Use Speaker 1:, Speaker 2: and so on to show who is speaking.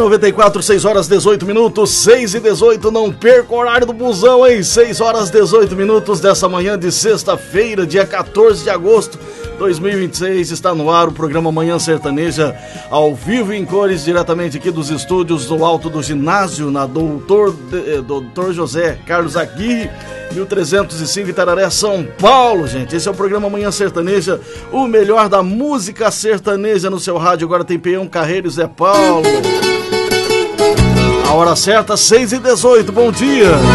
Speaker 1: 94, 6 horas 18 minutos, 6 e 18, não perca o horário do busão, hein? 6 horas 18 minutos dessa manhã de sexta-feira, dia 14 de agosto de 2026, está no ar o programa Manhã Sertaneja, ao vivo em cores, diretamente aqui dos estúdios do Alto do Ginásio, na Doutor José Carlos Aguirre, 1305 Itararé, São Paulo, gente. Esse é o programa Manhã Sertaneja, o melhor da música sertaneja no seu rádio. Agora tem Peão Carreiro e Zé Paulo. A hora certa, 6 e 18, bom dia.